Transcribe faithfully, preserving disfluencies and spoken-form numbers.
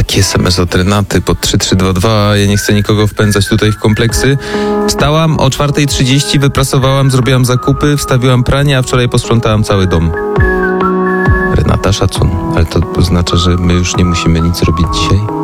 Taki es em es od Renaty pod trzy trzy dwa dwa. Ja nie chcę nikogo wpędzać tutaj w kompleksy. Wstałam o czwarta trzydzieści, wyprasowałam, zrobiłam zakupy, wstawiłam pranie, a wczoraj posprzątałam cały dom. Renata, szacun. Ale to oznacza, że my już nie musimy nic robić dzisiaj?